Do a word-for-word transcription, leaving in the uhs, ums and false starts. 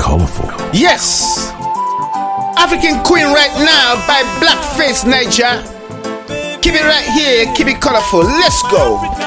colorful. Yes. African Queen right now by Blackface Niger. Keep it right here, keep it colorful. Let's go.